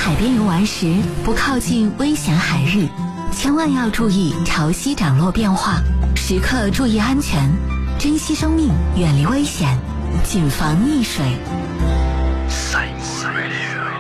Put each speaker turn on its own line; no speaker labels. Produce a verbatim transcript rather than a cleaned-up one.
海边游玩时，不靠近危险海域，千万要注意潮汐涨落变化，时刻注意安全，珍惜生命，远离危险，谨防溺水。